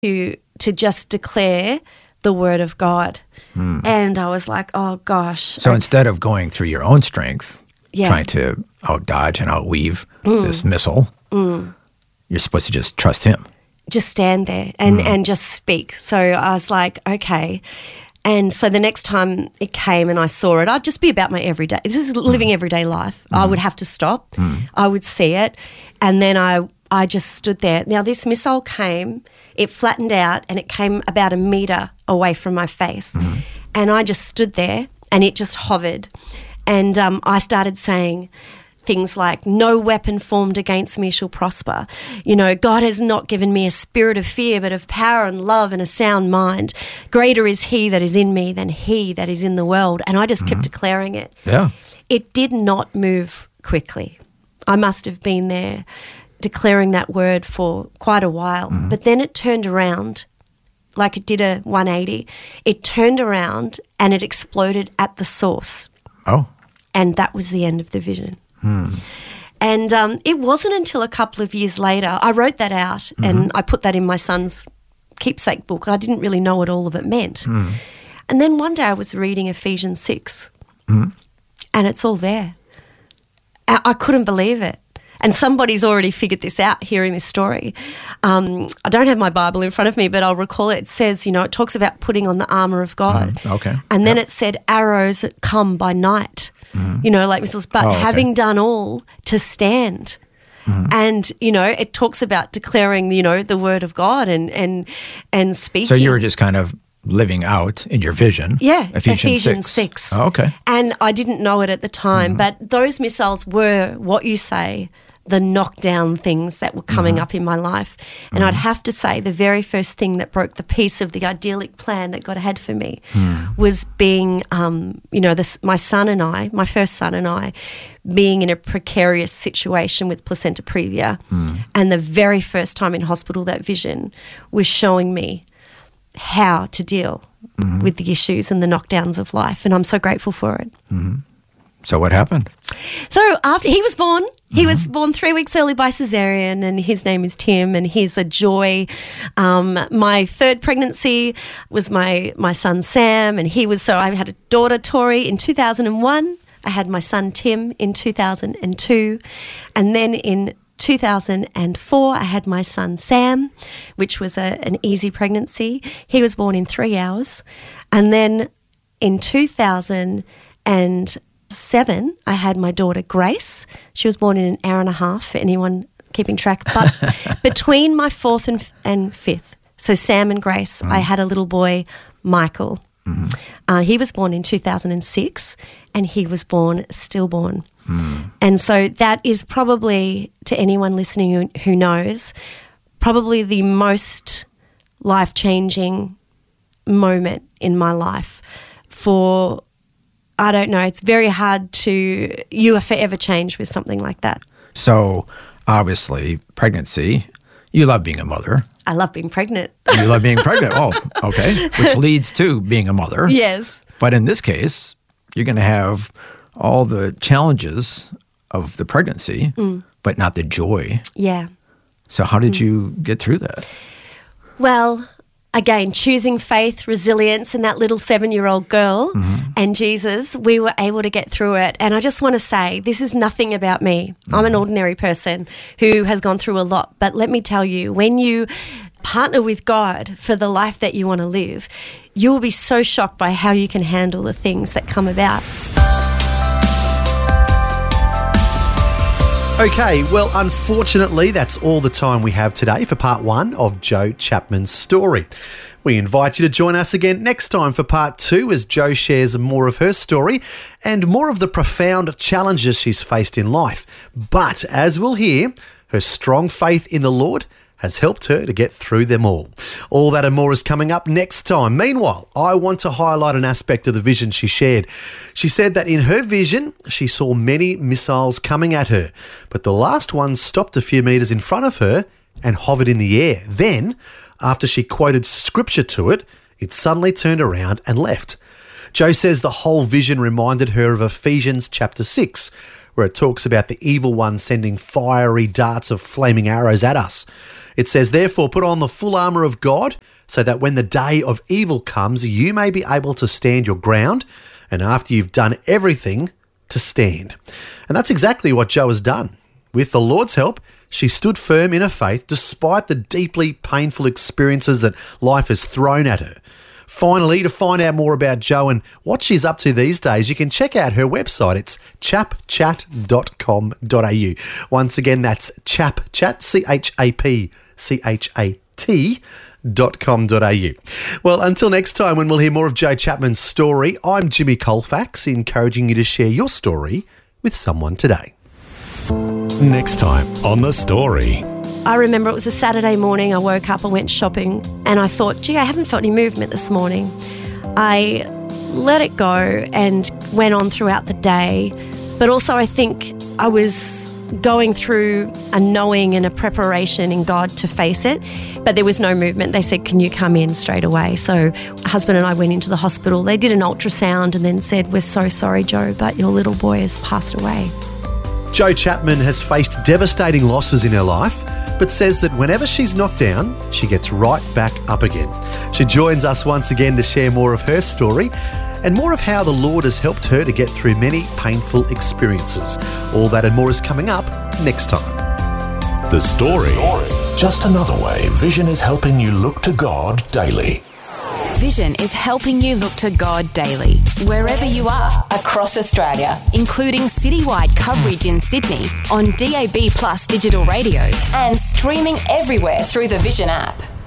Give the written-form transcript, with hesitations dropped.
to just declare the word of God. And I was like, oh gosh. So instead of going through your own strength, Yeah. trying to out-dodge and out-weave this missile, you're supposed to just trust him. just stand there and just speak. So I was like, okay. And so the next time it came and I saw it, I'd just be about my everyday. This is living everyday life. I would have to stop. I would see it. And then I just stood there. Now this missile came, it flattened out and it came about a metre away from my face. And I just stood there and it just hovered. And I started saying things like, no weapon formed against me shall prosper. You know, God has not given me a spirit of fear, but of power and love and a sound mind. Greater is he that is in me than he that is in the world. And I just kept declaring it. Yeah. It did not move quickly. I must have been there declaring that word for quite a while. But then it turned around, like it did a 180. It turned around and it exploded at the source. Oh. And that was the end of the vision. And it wasn't until a couple of years later, I wrote that out and I put that in my son's keepsake book. I didn't really know what all of it meant. And then one day I was reading Ephesians 6 and it's all there. I couldn't believe it. And somebody's already figured this out hearing this story. I don't have my Bible in front of me, but I'll recall it. It says, you know, it talks about putting on the armour of God. Okay. And then it said arrows that come by night, you know, like missiles, but having done all to stand. And, you know, it talks about declaring, you know, the word of God and speaking. So you were just kind of living out in your vision. Yeah, Ephesians 6. Oh, okay. And I didn't know it at the time, but those missiles were what you say, the knockdown things that were coming up in my life. And I'd have to say the very first thing that broke the peace of the idyllic plan that God had for me was being, you know, my son and I, my first son and I, being in a precarious situation with placenta previa. And the very first time in hospital, that vision was showing me how to deal with the issues and the knockdowns of life. And I'm so grateful for it. So what happened? So after he was born, he was born 3 weeks early by cesarean, and his name is Tim, and he's a joy. My third pregnancy was my son Sam, and so I had a daughter Tori in 2001. I had my son Tim in 2002, and then in 2004, I had my son Sam, which was an easy pregnancy. He was born in 3 hours. And then in 2007, I had my daughter Grace. She was born in an hour and a half, for anyone keeping track. But between my fourth and fifth, so Sam and Grace, I had a little boy, Michael. He was born in 2006 and he was born stillborn. And so that is probably, to anyone listening who knows, probably the most life-changing moment in my life. For, I don't know, it's very hard you are forever changed with something like that. So obviously pregnancy, you love being a mother. I love being pregnant. You love being pregnant. Oh, okay. Which leads to being a mother. Yes. But in this case, you're going to have all the challenges of the pregnancy, but not the joy. Yeah. So how did you get through that? Well, again, choosing faith, resilience, and that little 7-year-old girl and Jesus, we were able to get through it. And I just want to say, this is nothing about me. I'm an ordinary person who has gone through a lot. But let me tell you, when you partner with God for the life that you want to live, you will be so shocked by how you can handle the things that come about. Okay, well, unfortunately, that's all the time we have today for part 1 of Jo Chapman's story. We invite you to join us again next time for part 2 as Jo shares more of her story and more of the profound challenges she's faced in life. But as we'll hear, her strong faith in the Lord has helped her to get through them all. All that and more is coming up next time. Meanwhile, I want to highlight an aspect of the vision she shared. She said that in her vision, she saw many missiles coming at her, but the last one stopped a few metres in front of her and hovered in the air. Then, after she quoted scripture to it, it suddenly turned around and left. Jo says the whole vision reminded her of Ephesians chapter 6, where it talks about the evil one sending fiery darts of flaming arrows at us. It says, therefore, put on the full armour of God, so that when the day of evil comes, you may be able to stand your ground, and after you've done everything, to stand. And that's exactly what Jo has done. With the Lord's help, she stood firm in her faith despite the deeply painful experiences that life has thrown at her. Finally, to find out more about Jo and what she's up to these days, you can check out her website. It's chapchat.com.au. Once again, that's chapchat, chapchat.com.au. Well, until next time when we'll hear more of Jo Chapman's story, I'm Jimmy Colfax, encouraging you to share your story with someone today. Next time on The Story. I remember it was a Saturday morning. I woke up, I went shopping, and I thought, gee, I haven't felt any movement this morning. I let it go and went on throughout the day. But also I think I was going through a knowing and a preparation in God to face it, but there was no movement. They said, can you come in straight away? So my husband and I went into the hospital. They did an ultrasound and then said, we're so sorry, Jo, but your little boy has passed away. Jo Chapman has faced devastating losses in her life, but says that whenever she's knocked down, she gets right back up again. She joins us once again to share more of her story and more of how the Lord has helped her to get through many painful experiences. All that and more is coming up next time. The Story. Just another way Vision is helping you look to God daily. Vision is helping you look to God daily, wherever you are, across Australia, including citywide coverage in Sydney on DAB+ digital radio and streaming everywhere through the Vision app.